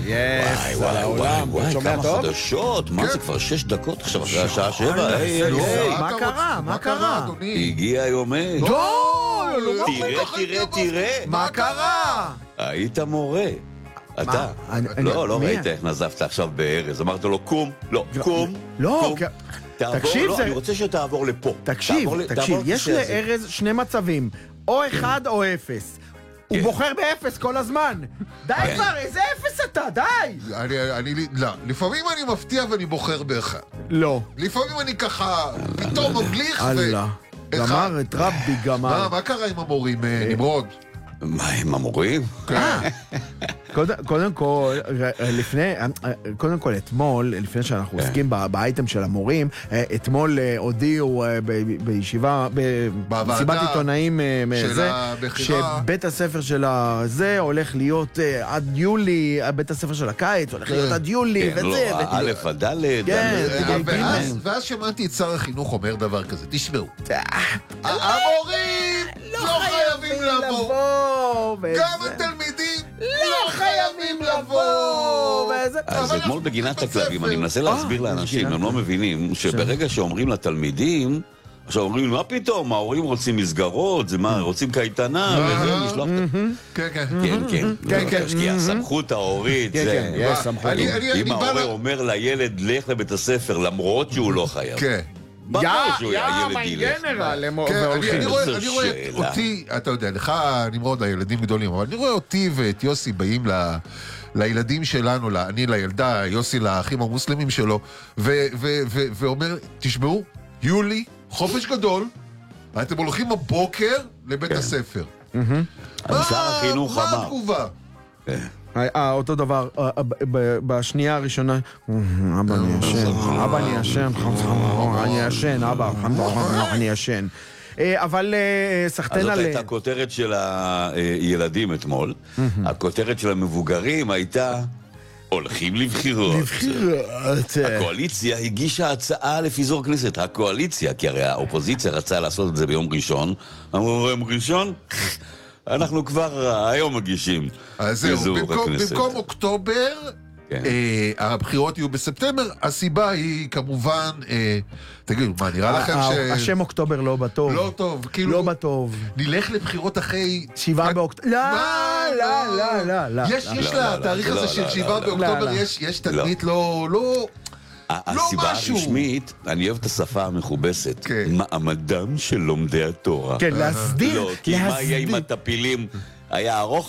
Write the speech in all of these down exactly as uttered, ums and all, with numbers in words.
יס, וואי, על העולם. וואי, שומע כמה טוב? חדשות, מה זה כבר שש דקות עכשיו אחרי השעה שבע? היי, היי, היי. מה קרה? מה קרה? הגיע היומן. לא, לא, תראה, תראה, תראה. מה קרה? היית מורה. אתה? אני- אני- לא, לא מי? ראית איך נזפת עכשיו בארז. אמרת לו, קום, לא, קום, לא, קום. כי- תעבור, תקשיב, לא, זה- אני רוצה שתעבור לפה. תקשיב, תעבור ל- תקשיב, תעבור יש לכיסא הזה. לארז שני מצבים, או אחד או אפס. הוא כן. בוחר באפס כל הזמן. די כבר, איזה אפס אתה, די! אני, אני, לא, לפעמים אני מפתיע ואני בוחר באחד. לא. לפעמים אני ככה, פתאום מבליך ו... אללה. אחד. גמר את רבי מה, גמר. מה קרה עם המורים, אה, נמרוד? מה, הם המורים? קודם, קודם כל, לפני, קודם כל אתמול, לפני שאנחנו עוסקים ב- באייטם של המורים, אתמול אה, הודיעו אה, ב- בישיבה, ב- בוועדה מסיבת עיתונאים אה, של זה, הבחירה. שבית הספר של הזה הולך להיות אה, עד יולי, בית הספר של הקיץ הולך להיות עד יולי, כן, וזה, לא, ו- א' עד ד'. כן, ד', אה, ג', ואז, ג'. ואז שמעתי את שר החינוך אומר דבר כזה, תשמעו, המורים לא חייבים לבוא, וזה- גם התלמידים לא חייבים לבוא. וזה- אז אבל אתמול אנחנו בגינת בבית הכלבים, ספר. אני מנסה להסביר לאנשים, הם לא מבינים שברגע שאומרים לתלמידים, עכשיו אומרים, מה פתאום, ההורים רוצים מסגרות, זה מה, רוצים קייטנה, וזה, לשלוח את... כן, כן. כן, כן, כן, כן. כי הסמכות ההורית, כן, זה... כן, יש סמכות. אני- אני- אם אני בא ההורה ל- אומר לילד, לך לבית הספר, למרות שהוא לא חייב. כן. ברור יא, שהוא יא, הילד מיין ילך. גנרל, הם כן, אני- והולכים. אני רואה- זו אני רואה שאלה. אותי, אתה יודע, לך נמרוד, הילדים גדולים, אבל אני רואה אותי ואת יוסי באים ל- לילדים שלנו, ל- אני לילדה, יוסי לאחים המוסלמים שלו, ו- ו- ו- ואומר, תשמעו, יולי, חופש גדול, אתם הולכים הבוקר לבית הספר. אז מה- שר החינוך מה אמר. התגובה? אה, אותו דבר, אה, ב- ב- בשנייה הראשונה, אבא אני ישן, אבא אני ישן, אני ישן, אבא, אני ישן. אה, אבל אה, אז סחטן זאת על... הייתה כותרת של הילדים אתמול. הכותרת של המבוגרים הייתה, הולכים לבחירות. לבחירות. הקואליציה הגישה הצעה לפיזור כנסת. הקואליציה, כי הרי האופוזיציה רצה לעשות את זה ביום ראשון. אמרו, יום ראשון? אנחנו כבר היום מגישים אז זהו, פיזור במקום- הכנסת. במקום אוקטובר, כן. אה, הבחירות יהיו בספטמבר, הסיבה היא כמובן, אה, תגידו, מה, נראה לכם ש... ה- השם אוקטובר לא בטוב. לא טוב, כאילו... לא בטוב. נלך לבחירות אחרי... שבעה באוקטובר. לא, מה? לא, לא, לא, לא. יש, יש לא, לא, לתאריך לא, הזה לא, של לא, שבעה לא, באוקטובר, לא. יש יש תדמית לא... לא... לא הסיבה משהו. הרשמית, אני אוהב את השפה המכובסת, כן. מעמדם של לומדי התורה. כן, להסדיר, לא, כי מה יהיה עם להסדיר. הטפילים? היה ארוך?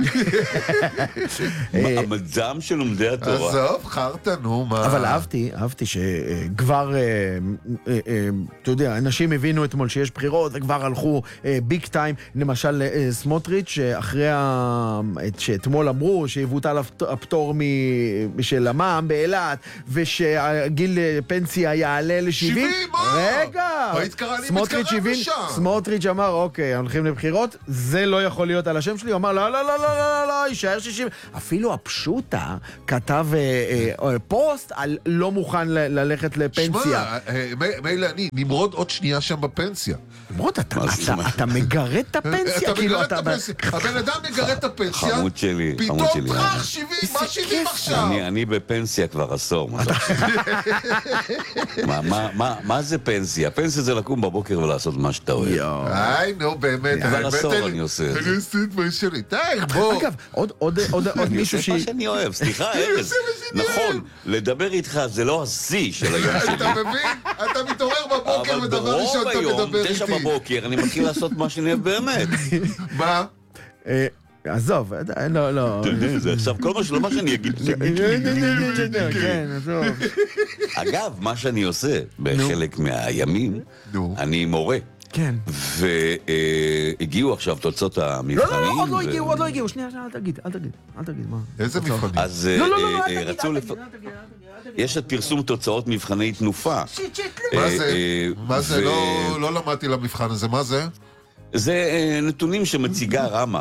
מעמדם של לומדי התורה. עזוב, חרטה, נו, מה... אבל אהבתי, אהבתי שכבר, אה, אה, אה, אתה יודע, אנשים הבינו אתמול שיש בחירות וכבר הלכו ביג טיים. למשל אה, סמוטריץ' שאחרי, ה- את- שאתמול אמרו שיבוטל הפט- הפטור מ- של המע"מ באילת ושהגיל אה, פנסיה יעלה ל-שבעים. שבעים, מה? רגע! היית קרא לי סמוטריץ' מתקרב הבין- לשם. סמוטריץ' אמר, אוקיי, הולכים לבחירות, זה לא יכול להיות על השם שלי. הוא אמר, לא, לא, לא, לא, לא, לא, יישאר שישים. אפילו הפשוטה כתב אה, אה, אה, פוסט על לא מוכן ל- ללכת לפנסיה. שמע, אה, מ- מילא אני, נמרוד עוד שנייה שם בפנסיה. למרות, אתה, מה זה אתה, אומר? אתה מגרד את הפנסיה? אתה כאילו, מגרד את אתה... הפנסיה. הבן אדם מגרד את הפנסיה. חמוד שלי, חמוד פתאום שלי. טרח שבעים, מה איזה שבעים כיף. עכשיו? אני, אני בפנסיה כבר עשור. מה, אתה חושב? מה, מה, מה, מה זה פנסיה? פנסיה זה לקום בבוקר ולעשות מה שאתה אוהב. יואו. היי, נו, באמת. כבר האמת, עשור אני- אני עושה את זה. אני עושה את מה שלי. די, בוא. אגב, עוד, עוד, עוד, עוד אני מישהו עושה ש... מה שאני אוהב, סליחה ארז. עושה מה שאני נכון, לדבר איתך זה לא השיא של היום שלי. אתה מבין? אתה מתעורר בבוקר אבל ודבר ראשון ברוב אתה היום, מדבר תשע איתי. בבוקר, אני מתחיל לעשות מה שאני אוהב באמת. מה? אה, עזוב, לא, לא. אתה יודע, זה עכשיו כל מה שלא מה שאני אגיד. כן, עזוב. אגב, מה שאני עושה בחלק מהימים, נו. אני מורה. כן. והגיעו עכשיו תוצאות לא, המבחנים. לא, לא, עוד לא ו- הגיעו, עוד לא הגיעו. שנייה, שנייה, אל תגיד, אל תגיד, אל תגיד, מה? איזה מבחנים? אז לא, לא, אה, לא, אה, אל תגיד, רצו אל לפ- תגיד, אל תגיד, אל תגיד. יש את פרסום תוצאות מבחני תנופה. שיט, שיט, מה אה, זה? אה, מה זה? ו- לא- לא למדתי למבחן הזה, מה זה? זה אה, נתונים שמציגה רמה.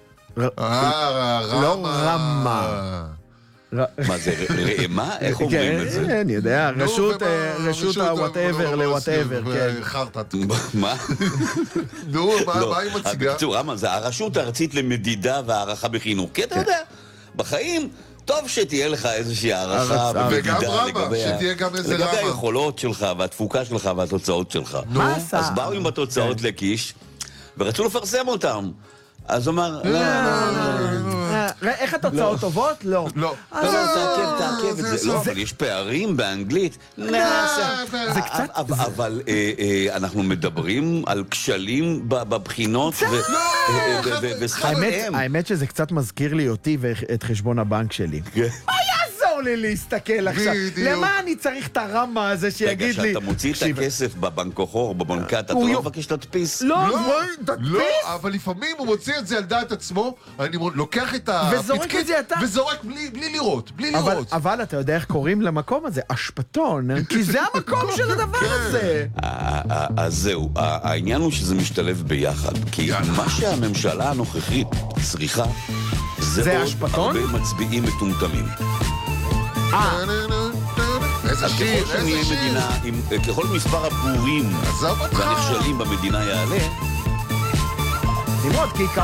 אה, רמה. לא רמה. מה זה, ר- רמה? איך אומרים את זה? כן, אני יודע, נו, רשות, ומה- אה, רשות ה- ה-whatever לא, לא, ל-whatever, ו- כן. חרטט. מה? נו, מה לא, מה היא מציגה? בקיצור, רמה זה הרשות הארצית למדידה והערכה בחינוך. כי אתה יודע, בחיים טוב שתהיה לך איזושהי הערכה וגם ומדידה רמה, לגבי ה- שתהיה גם איזה לגבי רמה. היכולות שלך והתפוקה שלך והתוצאות שלך. מה עשה? אז באו עם התוצאות לקיש, ורצו לפרסם אותם. אז הוא אמר, לא, אה, איך התוצאות טובות? לא. לא. לא, לא, תעכב, תעכב את זה. לא, אבל יש פערים באנגלית. נעשה. זה קצת... אבל אה, אה, אנחנו מדברים על כשלים ב- בבחינות ו- אה, אה, ו- ו- ושפת האמת, אם. האמת שזה קצת מזכיר לי אותי ואת חשבון הבנק שלי. מה יעזור לי להסתכל עכשיו? בדיוק. למה אני צריך את הרמה הזה רגע, שיגיד לי... כשאתה מוציא את תקשיב, הכסף בבנקוחור, בבנקת, אתה הוא לא יו- מבקש להדפיס. לא, לא, תדפיס. לא, אבל לפעמים הוא מוציא את זה על דעת עצמו, אני לוקח את וזורק הפתקית את זה אתה. וזורק בלי בלי לראות, בלי אבל, לראות. אבל אתה יודע איך קוראים למקום הזה? אשפתון, כי זה המקום של הדבר הזה. ה- ה- אז זהו, ה- העניין הוא שזה משתלב ביחד, כי מה שהממשלה הנוכחית צריכה, זה זה עוד השפתון? הרבה מצביעים מטומטמים. איזה אז שיר, ככל שנהיה איזה שיר. מדינה, עם- ככל מספר הבורים עזוב אותך. והנכשלים במדינה יעלה, נמרוד, כי